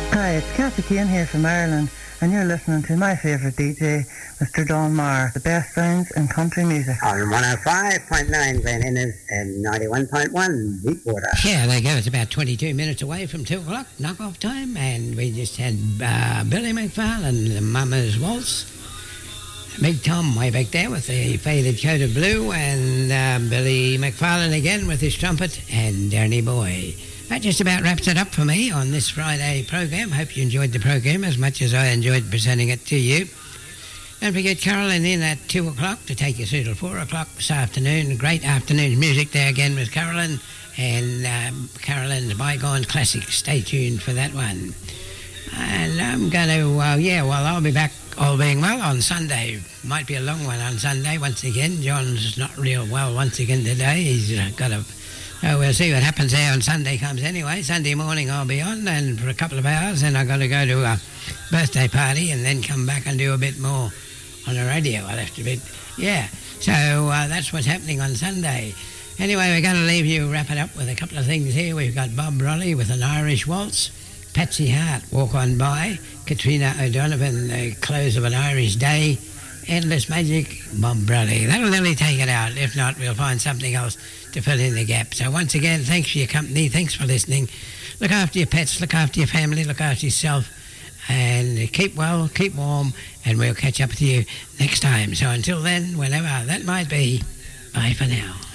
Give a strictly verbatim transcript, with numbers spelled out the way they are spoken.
Hi, it's Kathy Keane here from Ireland, and you're listening to my favourite D J, Mister Don Marr, the best sounds in country music. On one oh five point nine Glen Innes and ninety-one point one Deepwater. Yeah, there you go. It's about twenty-two minutes away from two o'clock, knock-off time, and we just had uh, Billy McFarlane, the Mama's Waltz. Big Tom way back there with the faded coat of blue, and uh, Billy McFarlane again with his trumpet, and Danny Boy. That just about wraps it up for me on this Friday program. Hope you enjoyed the program as much as I enjoyed presenting it to you. Don't forget Carolyn in at two o'clock to take you through till four o'clock this afternoon. Great afternoon music there again with Carolyn, and um, Carolyn's Bygone Classic. Stay tuned for that one. And I'm going to, uh, yeah, well, I'll be back, all being well, on Sunday. Might be a long one on Sunday once again. John's not real well once again today. He's uh, got a... Oh, we'll see what happens there on Sunday comes anyway. Sunday morning I'll be on, and for a couple of hours, then I've got to go to a birthday party and then come back and do a bit more on the radio. I'll have to be... Yeah, so uh, that's what's happening on Sunday. Anyway, we're going to leave you, wrap it up with a couple of things here. We've got Bob Raleigh with an Irish waltz, Patsy Hart, Walk On By, Katrina O'Donovan, The Close of an Irish Day, Endless Magic, Bob Raleigh. That'll nearly take it out. If not, we'll find something else to fill in the gap. So once again, thanks for your company. Thanks for listening. Look after your pets, look after your family, look after yourself, and keep well, keep warm, and we'll catch up with you next time. So until then, whenever that might be, bye for now.